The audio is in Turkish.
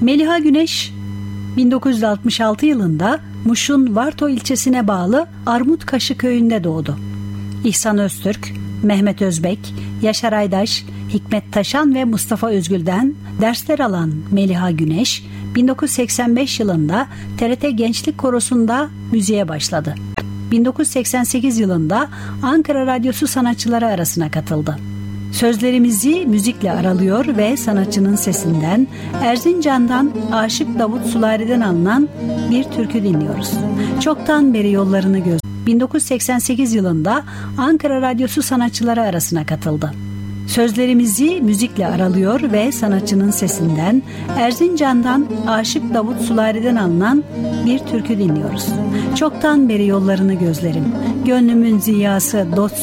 Meliha Güneş 1966 yılında Muş'un Varto ilçesine bağlı Armutkaşı köyünde doğdu. İhsan Öztürk, Mehmet Özbek, Yaşar Aydaş, Hikmet Taşan ve Mustafa Özgül'den dersler alan Meliha Güneş, 1985 yılında TRT Gençlik Korosu'nda müziğe başladı. 1988 yılında Ankara Radyosu sanatçıları arasına katıldı. Sözlerimizi müzikle aralıyor ve sanatçının sesinden Erzincan'dan Aşık Davut Sulari'den alınan bir türkü dinliyoruz. Çoktan beri yollarını 1988 yılında Ankara Radyosu sanatçıları arasına katıldı. Sözlerimizi müzikle aralıyor ve sanatçının sesinden Erzincan'dan Aşık Davut Sulari'den alınan bir türkü dinliyoruz. Çoktan beri yollarını gözlerim, gönlümün ziyası dost